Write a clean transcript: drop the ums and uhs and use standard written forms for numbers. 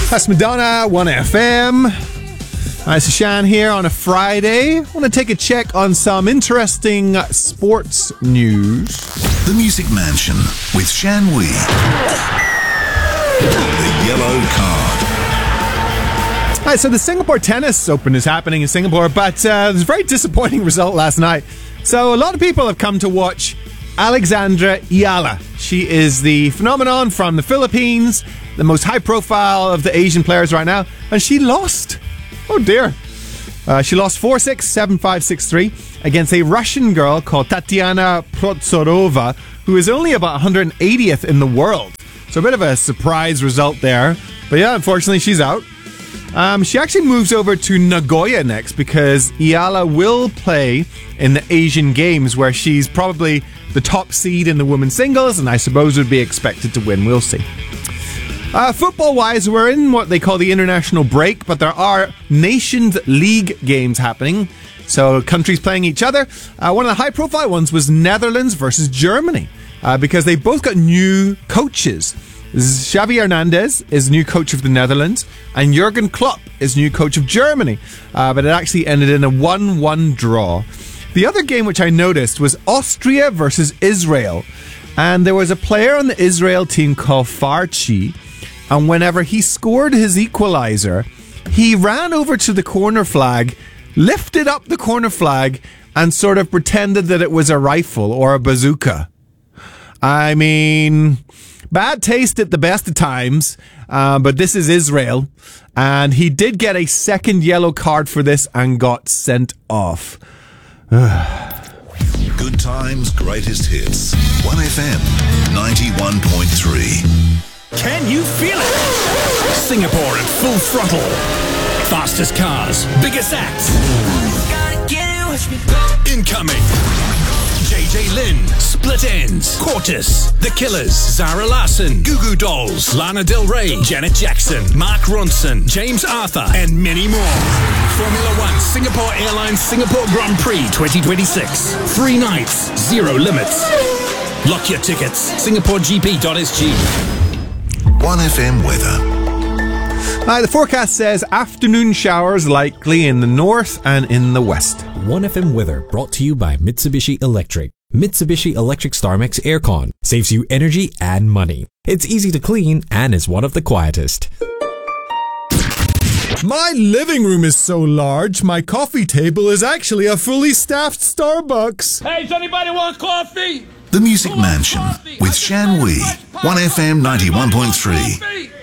That's Madonna, 1FM. Hi, it's Shan here on a Friday. I want to take a check on some interesting sports news. The Music Mansion with Shan Wee. The Yellow Card. All right, so the Singapore Tennis Open is happening in Singapore, but there's a very disappointing result last night. So a lot of people have come to watch Alexandra Ayala. She is the phenomenon from the Philippines, the most high profile of the Asian players right now, and she lost. Oh dear. She lost 4-6, 7-5, 6-3 against a Russian girl called Tatiana Protsorova, who is only about 180th in the world. So a bit of a surprise result there. But yeah, unfortunately, she's out. She actually moves over to Nagoya next because Ayala will play in the Asian Games, where she's probably the top seed in the women's singles, and I suppose would be expected to win. We'll see. Football-wise, we're in what they call the international break, but there are Nations League games happening. So countries playing each other. One of the high-profile ones was Netherlands versus Germany, because they both got new coaches. Xavi Hernandez is new coach of the Netherlands, and Jurgen Klopp is new coach of Germany. But it actually ended in a 1-1 draw. The other game which I noticed was Austria versus Israel. And there was a player on the Israel team called Farchi, and whenever he scored his equalizer, he ran over to the corner flag, lifted up the corner flag, and sort of pretended that it was a rifle or a bazooka. I mean, bad taste at the best of times, but this is Israel, and he did get a second yellow card for this and got sent off. Good times, greatest hits. 1FM 91.3. Can you feel it? Singapore at full throttle. Fastest cars, biggest acts. Incoming. JJ Lin, Split Ends, Quartus, The Killers, Zara Larsson, Goo Goo Dolls, Lana Del Rey, Janet Jackson, Mark Ronson, James Arthur, and many more. Formula One Singapore Airlines Singapore Grand Prix 2026. 3 nights, 0 limits. Lock your tickets. SingaporeGP.sg. 1FM weather. The forecast says afternoon showers likely in the north and in the west. 1FM weather brought to you by Mitsubishi Electric. Mitsubishi Electric StarMax Aircon saves you energy and money. It's easy to clean and is one of the quietest. My living room is so large, my coffee table is actually a fully staffed Starbucks. Hey, does anybody want coffee? The Music Mansion with Shan Wee. 1FM 91.3.